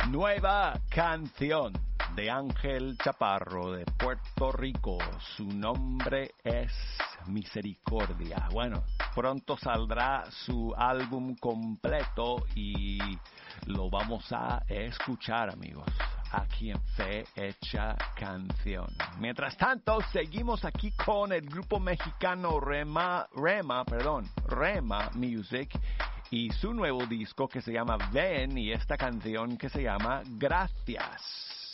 Nueva canción de Ángel Chaparro de Puerto Rico. Su nombre es Misericordia. Bueno, pronto saldrá su álbum completo y lo vamos a escuchar, amigos, aquí en Fe Hecha Canción. Mientras tanto, seguimos aquí con el grupo mexicano Rema Music y su nuevo disco que se llama Ven y esta canción que se llama Gracias.